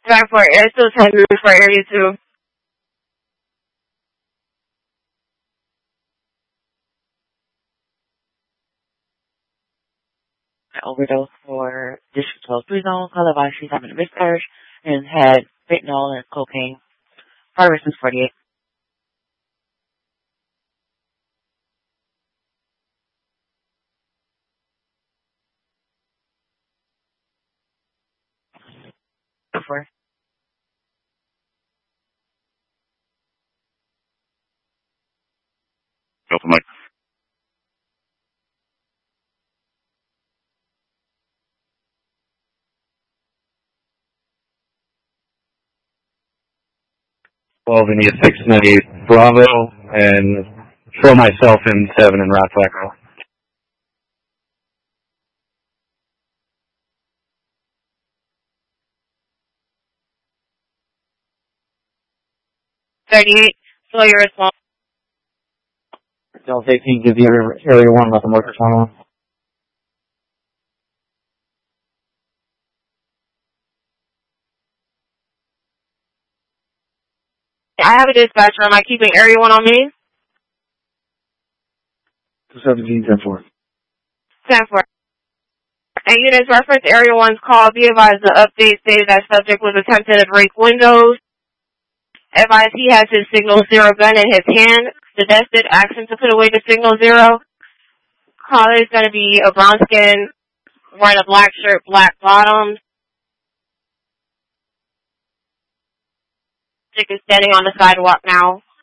Drive for Air still 10 minutes for area 2. Overdose for District 12 3 zone, Colorado, she's having a miscarriage, and had fentanyl and cocaine. Progress is 48. For Delta Mike. India 698 Bravo, and throw myself in 7 in Rockflacker. Slow your response. Delta 18, give the area 1, let them work this one. I have a dispatcher. Am I keeping area 1 on me? 217, 10-4. 10-4. And units reference area 1's call. Be advised the update stated that subject was attempting to break windows. Advise he has his signal 0 gun in his hand. Suggested ask him to put away the signal 0. Caller is going to be a brown skin, wearing a black shirt, black bottoms. Chick is standing on the sidewalk now.